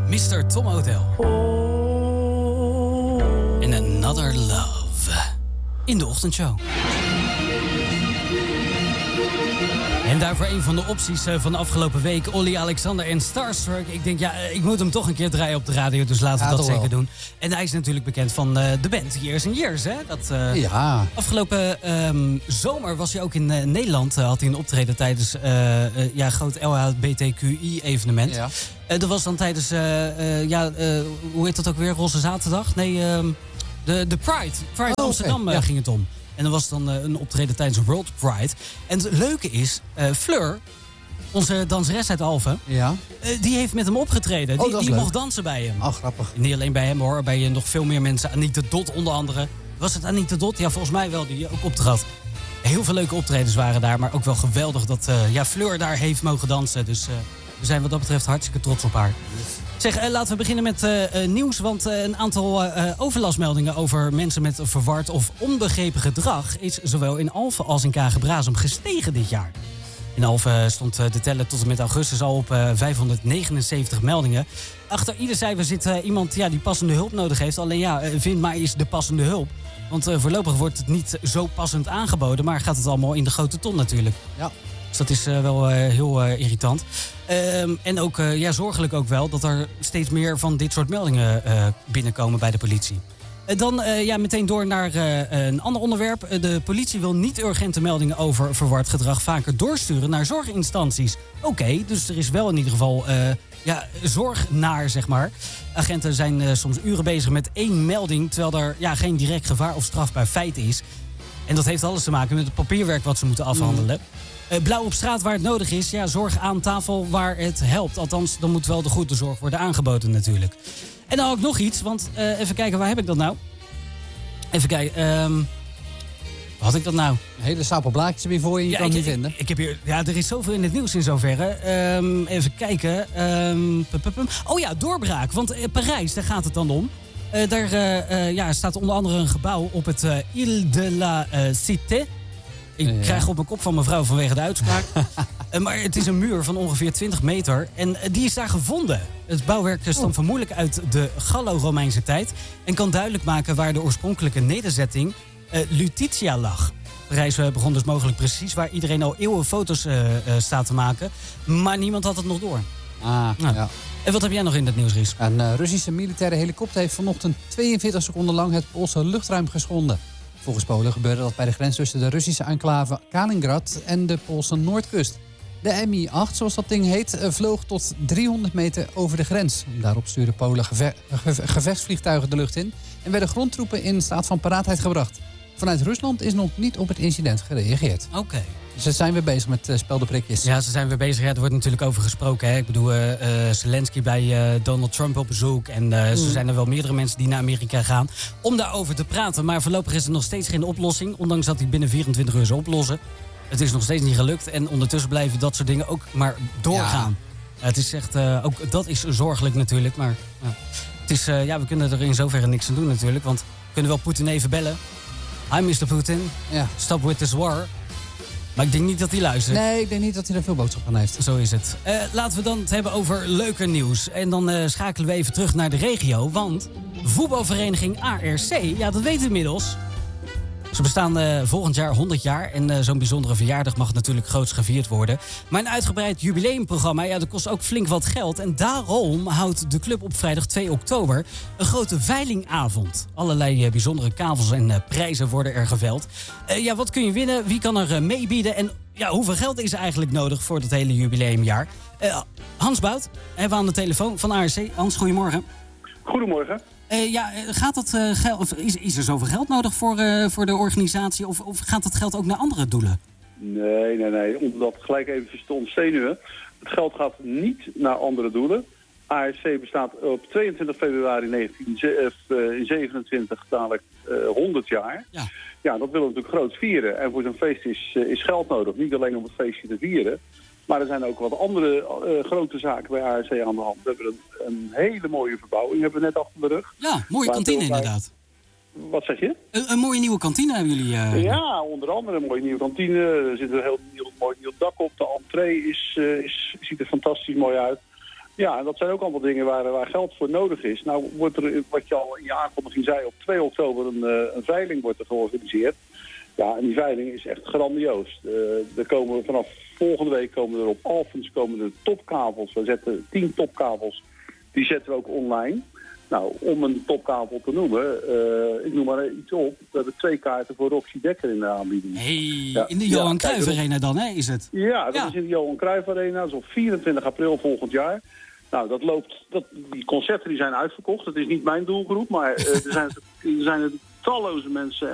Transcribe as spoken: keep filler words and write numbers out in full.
mister Tom Odell. En Another Love. In de ochtendshow. En daarvoor een van de opties van de afgelopen week. Olly Alexander en Starstruck. Ik denk, ja, ik moet hem toch een keer draaien op de radio. Dus laten we ja, dat zeker wel doen. En hij is natuurlijk bekend van uh, de band Years and Years. Hè? Dat, uh, ja. Afgelopen um, zomer was hij ook in uh, Nederland. Uh, had hij een optreden tijdens uh, uh, ja, groot L H B T Q I-evenement. Ja. Uh, dat was dan tijdens, uh, uh, ja, uh, hoe heet dat ook weer? Roze Zaterdag? Nee, uh, de, de Pride. Pride oh, Amsterdam okay. uh, ja. ging het om. En dat was dan uh, een optreden tijdens World Pride. En het leuke is, uh, Fleur, onze danseres uit Alphen, ja. uh, die heeft met hem opgetreden. Oh, die die mocht dansen bij hem. Oh, grappig. Niet alleen bij hem hoor, bij nog veel meer mensen. Anita Dot onder andere. Was het Anita Dot? Ja, volgens mij wel, die ook optrad. Heel veel leuke optredens waren daar, maar ook wel geweldig dat uh, ja, Fleur daar heeft mogen dansen. Dus uh, we zijn wat dat betreft hartstikke trots op haar. Zeg, uh, laten we beginnen met uh, uh, nieuws. Want uh, een aantal uh, overlastmeldingen over mensen met verward of onbegrepen gedrag is zowel in Alphen als in Kagen-Brazem gestegen dit jaar. In Alphen stond uh, de teller tot en met augustus al op uh, vijfhonderdnegenenzeventig meldingen. Achter ieder cijfer zit uh, iemand ja, die passende hulp nodig heeft. Alleen ja, uh, vind maar eens de passende hulp. Want uh, voorlopig wordt het niet zo passend aangeboden, maar gaat het allemaal in de grote ton natuurlijk. Ja. Dus dat is uh, wel uh, heel uh, irritant. Uh, en ook uh, ja, zorgelijk ook wel dat er steeds meer van dit soort meldingen uh, binnenkomen bij de politie. Uh, dan uh, ja, meteen door naar uh, een ander onderwerp. Uh, de politie wil niet urgente meldingen over verward gedrag vaker doorsturen naar zorginstanties. Oké, okay, dus er is wel in ieder geval uh, ja, zorg naar, zeg maar. Agenten zijn uh, soms uren bezig met één melding, terwijl er ja, geen direct gevaar of strafbaar feit is. En dat heeft alles te maken met het papierwerk wat ze moeten afhandelen. Mm. Uh, blauw op straat waar het nodig is. Ja, zorg aan tafel waar het helpt. Althans, dan moet wel de goede zorg worden aangeboden natuurlijk. En dan ook nog iets, want uh, even kijken, waar heb ik dat nou? Even kijken, um, waar had ik dat nou? Een hele stapel blaadjes weer voor je, je ja, kan het niet vinden. Ik, ik heb hier, ja, er is zoveel in het nieuws in zoverre. Um, even kijken. Um, oh ja, doorbraak, want uh, Parijs, daar gaat het dan om. Uh, daar uh, uh, ja, staat onder andere een gebouw op het uh, Ile de la uh, Cité. Ik ja. krijg op mijn kop van mevrouw vanwege de uitspraak. uh, maar het is een muur van ongeveer twintig meter. En uh, die is daar gevonden. Het bouwwerk stamt oh. vermoedelijk uit de Gallo-Romeinse tijd. En kan duidelijk maken waar de oorspronkelijke nederzetting uh, Lutetia lag. Parijs uh, begon dus mogelijk precies waar iedereen al eeuwen foto's uh, uh, staat te maken. Maar niemand had het nog door. Ah, nou. ja. En wat heb jij nog in het nieuws, Ries? Een uh, Russische militaire helikopter heeft vanochtend tweeënveertig seconden lang het Poolse luchtruim geschonden. Volgens Polen gebeurde dat bij de grens tussen de Russische enclave Kaliningrad en de Poolse noordkust. De M I acht, zoals dat ding heet, vloog tot driehonderd meter over de grens. Daarop stuurden Polen geve- geve- gevechtsvliegtuigen de lucht in en werden grondtroepen in staat van paraatheid gebracht. Vanuit Rusland is nog niet op het incident gereageerd. Oké. Okay. Dus ze zijn weer bezig met uh, speldenprikjes. Ja, ze zijn weer bezig. Ja, er wordt natuurlijk over gesproken. Hè. Ik bedoel, uh, uh, Zelensky bij uh, Donald Trump op bezoek. En uh, mm. zo zijn er wel meerdere mensen die naar Amerika gaan om daarover te praten. Maar voorlopig is er nog steeds geen oplossing. Ondanks dat hij binnen vierentwintig uur zou oplossen. Het is nog steeds niet gelukt. En ondertussen blijven dat soort dingen ook maar doorgaan. Ja. Uh, het is echt, uh, ook dat is zorgelijk natuurlijk. Maar uh, het is, uh, ja, we kunnen er in zoverre niks aan doen natuurlijk. Want we kunnen wel Poetin even bellen. Hi mister Putin, ja. Stop with this war. Maar ik denk niet dat hij luistert. Nee, ik denk niet dat hij er veel boodschap aan heeft. Zo is het. Uh, laten we dan het hebben over leuker nieuws. En dan uh, schakelen we even terug naar de regio. Want voetbalvereniging A R C, ja dat weten we inmiddels. Ze bestaan uh, volgend jaar honderd jaar. En uh, zo'n bijzondere verjaardag mag natuurlijk groots gevierd worden. Maar een uitgebreid jubileumprogramma, ja, dat kost ook flink wat geld. En daarom houdt de club op vrijdag twee oktober een grote veilingavond. Allerlei uh, bijzondere kavels en uh, prijzen worden er geveild. Uh, ja, wat kun je winnen? Wie kan er uh, meebieden? En ja, hoeveel geld is er eigenlijk nodig voor dat hele jubileumjaar? Uh, Hans Bout, hebben we aan de telefoon van A R C. Hans, goedemorgen. Goedemorgen. Uh, ja, gaat dat uh, geld, of is, is er zoveel geld nodig voor, uh, voor de organisatie? Of, of gaat dat geld ook naar andere doelen? Nee, nee, nee. Om dat gelijk even te ontzenuwen. Het geld gaat niet naar andere doelen. A R C bestaat op tweeëntwintig februari negentien zevenentwintig dadelijk uh, honderd jaar. Ja. Ja, dat willen we natuurlijk groot vieren. En voor zo'n feest is, uh, is geld nodig. Niet alleen om het feestje te vieren. Maar er zijn ook wat andere uh, grote zaken bij A R C aan de hand. We hebben een, een hele mooie verbouwing hebben we net achter de rug. Ja, mooie kantine inderdaad. Wat zeg je? Een, een mooie nieuwe kantine hebben jullie. Uh... Ja, onder andere een mooie nieuwe kantine. Er zit een heel nieuw, mooi nieuw dak op. De entree is, uh, is, ziet er fantastisch mooi uit. Ja, en dat zijn ook allemaal dingen waar, waar geld voor nodig is. Nou wordt er, wat je al in je aankondiging zei, op twee oktober een, uh, een veiling wordt er georganiseerd. Ja, en die veiling is echt grandioos. Uh, er komen vanaf volgende week komen er op Alphens komen er topkabels. We zetten tien topkabels. Die zetten we ook online. Nou, om een topkabel te noemen, uh, ik noem maar iets op. We hebben twee kaarten voor Roxy Dekker in de aanbieding. Hey, ja, in de Johan ja, Cruijff Arena dan, hè, is het? Ja, dat ja. is in de Johan Cruijff Arena. Dat is op vierentwintig april volgend jaar. Nou, dat loopt, dat, die concerten die zijn uitverkocht. Dat is niet mijn doelgroep, maar uh, er zijn, er zijn talloze mensen